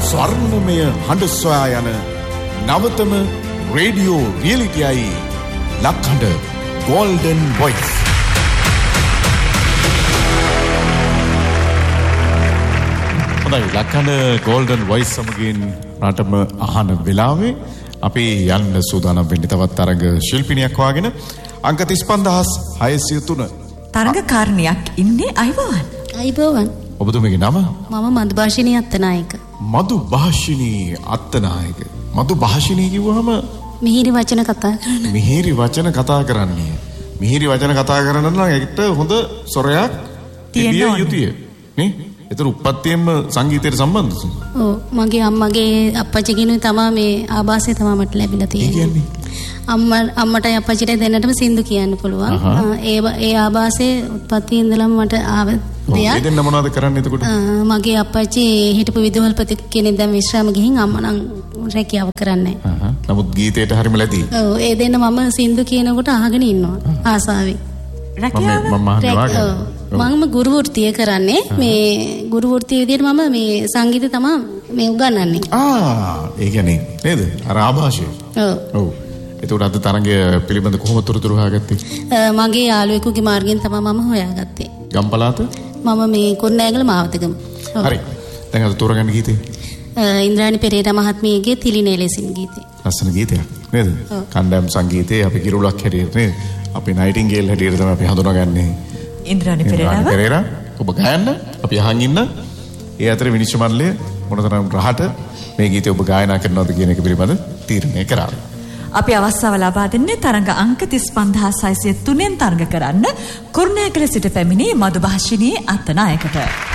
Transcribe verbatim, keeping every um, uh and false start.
ස්වර්ණමය හඬ සොයා යන නවතම රේඩියෝ රියලිටියයි ලක්හඬ Golden Voice. හොඳයි, ලක්හඬ Golden Voice සමගින් රටම අහන වෙලාවේ අපි යන්න සූදානම් වෙන්නේ තවත් තරඟ ශිල්පිනියක් වාගෙන අංක තිස් පන්දාස් හයසිය තුන තරඟකාරණයක් ඉන්නේ අයිබෝවන්. අයිබෝවන්. ඔබතුමගේ නම? මම මధుභාෂිනී අත්තනායක. මధుභාෂිනී අත්තනායක. මధුභාෂිනී කිව්වහම මිහිරි වචන කතා කරන. මිහිරි වචන කතා කරන්නේ. මිහිරි වචන කතා කරන නම් ඒකට හොඳ සොරයක් තිබිය යුතුය. නේ? ඒතර උප්පත්තියෙම සංගීතයට සම්බන්ධද? ඔව්, මගේ අම්මගේ අප්පච්චිගෙනුයි තමයි මේ ආభాසය තමයි මට ලැබිලා තියෙන්නේ. අම්මා අම්මටයි අප්පච්චිටයි දෙන්නටම සින්දු කියන්න පුළුවන්. ඒ ඒ ආభాසයේ උත්පත්තියේ ඉඳලම මට ආව දෙයක්. ඒ දෙන්න මොනවද කරන්නේ එතකොට? මගේ අප්පච්චි හිටපු විදුහල්පති කෙනෙක් දැන් විශ්‍රාම ගිහින් අම්මා නම් රැකියාව කරන්නේ. නමුත් ගීතයට හරිම ලැබී. ඔව්, ඒ දෙන්න මම සින්දු කියනකොට අහගෙන ඉන්නවා ආසාවෙන්. රැකියාව මම ගුරු වෘත්තිය කරන්නේ. මේ ගුරු වෘත්තිය විදිහට මම මේ සංගීතය තමයි මේ උගන්වන්නේ. ආ, ඒ කියන්නේ නේද? අර ආభాෂය. ඔව්. ඔව්. ඒකට අද තරඟය පිළිබඳ කොහොමද තොරතුරු හොයාගත්තේ? මගේ යාළුවෙකුගේ මාර්ගයෙන් තමයි මම හොයාගත්තේ. ගම්පලාත? මම මේ කුරුණෑගල මාවතගම. හරි. දැන් අද තෝරගන්න ගීතේ ඉන්ද්‍රාණි පෙරේරා මහත්මියගේ තිලිනේ ලෙසින් ගීතේ. ලස්සන ගීතයක් නේද? කණ්ඩායම් සංගීතයේ අපි කිරුලක් හැටියට නේද? අපි නයිටින්ගේල් හැටියට තමයි අපි හඳුනාගන්නේ. ඉන්ද්‍රාණි පෙරේරාව. පෙරේරා ඔබ ගායන්න අපි අහන් ඉන්න. ඒ අතර විනිශ්චය මණ්ඩලය මොනතරම් රහට මේ ගීතය ඔබ ගායනා කරනවද කියන එක පිළිබඳ තීරණය කරා. අපි අවස්ථාව ලබා දෙන්නේ තරඟ අංක තිස් පන්දාස් හයසිය තුනෙන් තරඟ කරන්න කුරුණෑගල සිට පැමිණි මధుභාෂිනී අත්තනායකට.